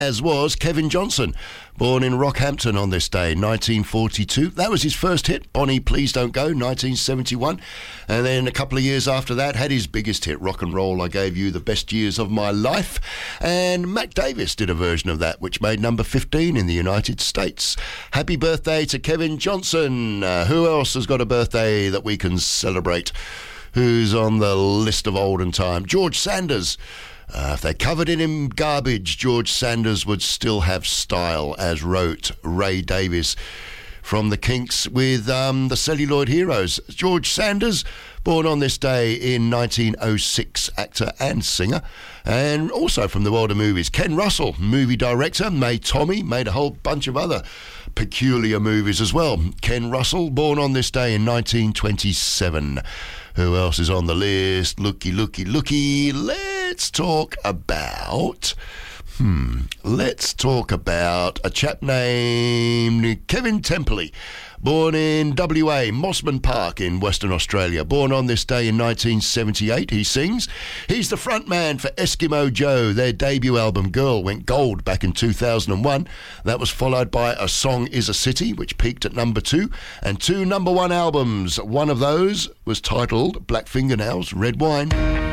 as was Kevin Johnson, born in Rockhampton on this day, 1942. That was his first hit, Bonnie Please Don't Go, 1971. And then a couple of years after that, had his biggest hit, Rock and Roll, I Gave You the Best Years of My Life. And Mac Davis did a version of that, which made number 15 in the United States. Happy birthday to Kevin Johnson. Who else has got a birthday that we can celebrate? Who's on the list of olden time? George Sanders. If they covered it in garbage, George Sanders would still have style, as wrote Ray Davies from the Kinks with the Celluloid Heroes. George Sanders, born on this day in 1906, actor and singer. And also from the world of movies, Ken Russell, movie director, made Tommy, made a whole bunch of other peculiar movies as well. Ken Russell, born on this day in 1927. Who else is on the list? Looky. Let's talk about a chap named Kevin Temperley, born in WA, Mosman Park in Western Australia. Born on this day in 1978, he sings. He's the front man for Eskimo Joe. Their debut album, Girl, went gold back in 2001. That was followed by A Song Is a City, which peaked at number 2, and 2 number 1 albums. One of those was titled Black Fingernails, Red Wine.